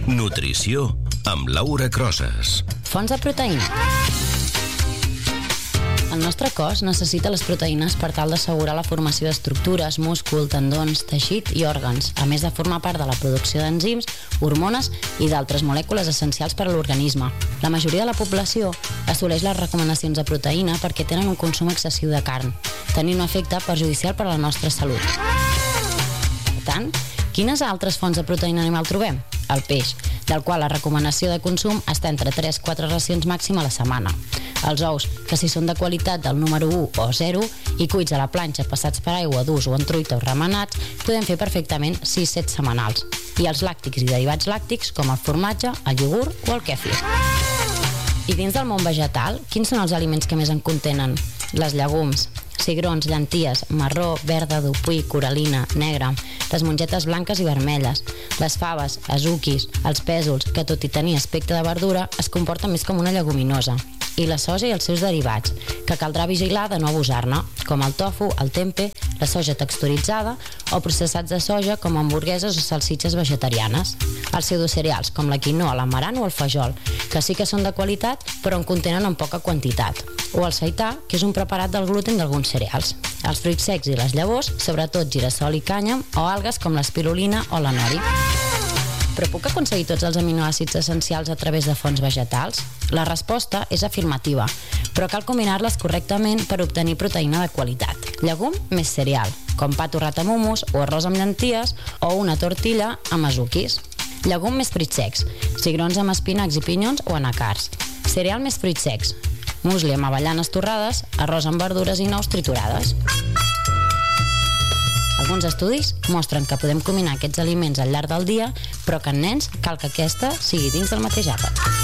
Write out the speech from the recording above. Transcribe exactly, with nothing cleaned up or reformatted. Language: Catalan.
Nutrició amb Laura Crosas. Fonts de proteïna. El nostre cos necessita les proteïnes per tal d'assegurar la formació d'estructures, múscul, tendons, teixit i òrgans, a més de formar part de la producció d'enzims, hormones i d'altres molècules essencials per a l'organisme. La majoria de la població assoleix les recomanacions de proteïna perquè tenen un consum excessiu de carn, tenint un efecte perjudicial per a la nostra salut. Per tant, quines altres fonts de proteïna animal trobem? El peix, del qual la recomanació de consum està entre tres a quatre racions màxim a la setmana. Els ous, que si són de qualitat del número u o zero i cuits a la planxa passats per aigua durs o en truita o remenats, podem fer perfectament sis a set setmanals. I els làctics i derivats làctics, com el formatge, el iogurt o el kèfir. I dins del món vegetal, quins són els aliments que més en contenen? Les llegums, cigrons, llenties, marró, verda, dupuí, coralina, negra, les mongetes blanques i vermelles, les faves, azuquis, els pèsols, que tot i tenir aspecte de verdura, es comporta més com una lleguminosa, i la soja i els seus derivats, que caldrà vigilar de no abusar-ne, com el tofu, el tempeh, la soja texturitzada o processats de soja com hamburgueses o salsitxes vegetarianes. Els pseudocereals, com la quinoa, l'amarant o el fajol, que sí que són de qualitat però en contenen en poca quantitat. O el seità, que és un preparat del gluten d'alguns cereals. Els fruits secs i les llavors, sobretot girassol i cànyam, o algues com l'espirulina o la nori. Però puc aconseguir tots els aminoàcids essencials a través de fonts vegetals? La resposta és afirmativa, però cal combinar-les correctament per obtenir proteïna de qualitat. Llegum més cereal, com pa torrat amb hummus o arròs amb llenties o una tortilla amb azuquis. Llegum més fruits secs, cigrons amb espinacs i pinyons o anacards. Cereal més fruits secs, musli amb avellanes torrades, arròs amb verdures i nous triturades. Alguns estudis mostren que podem combinar aquests aliments al llarg del dia, però que en nens cal que aquesta sigui dins del mateix àpat.